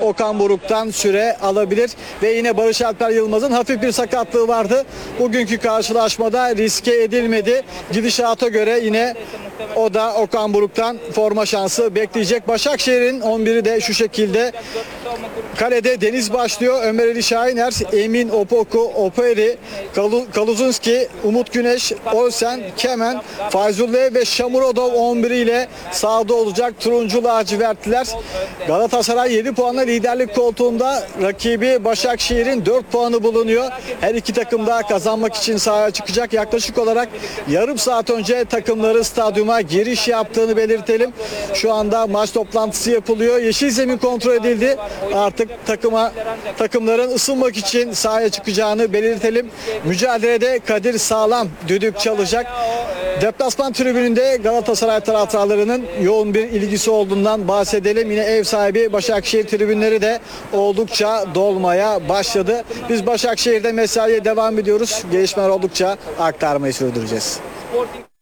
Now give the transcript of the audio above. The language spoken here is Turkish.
Okan Buruk'tan süre alabilir ve yine Barış Alper Yılmaz'ın hafif bir sakatlığı vardı. Bugünkü karşılaşmada riske edilmedi. Gidişata göre yine o da Okan Buruk'tan forma şansı bekleyecek. Başakşehir'in 11'i de şu şekilde. Kalede Deniz başlıyor. Ömer Ali Şahiner, Emin Opoku, Operi, Kaluzunski, Umut Güneş, Olsen, Kemen, Fayzulle ve Şamurodov 11 ile sahada olacak turuncu lacivertliler. Galatasaray 7 puanla liderlik koltuğunda. Rakibi Başakşehir'in 4 puanı bulunuyor. Her iki takım da kazanmak için sahaya çıkacak. Yaklaşık olarak yarım saat önce takımları stadyuma giriş yaptığını belirtelim. Şu anda maç toplantısı yapılıyor. Yeşil zemin kontrol edildi. Artık takımların ısınmak için sahaya çıkacağını belirtelim. Mücadelede Kadir Sağlam düdük çalacak. Deplasman tribününde Galatasaray taraftarlarının yoğun bir ilgisi olduğundan bahsedelim. Yine ev sahibi Başakşehir tribünleri de oldukça dolmaya başladı. Biz Başakşehir'de mesaiye devam ediyoruz. Gelişmeler oldukça aktarmayı sürdüreceğiz.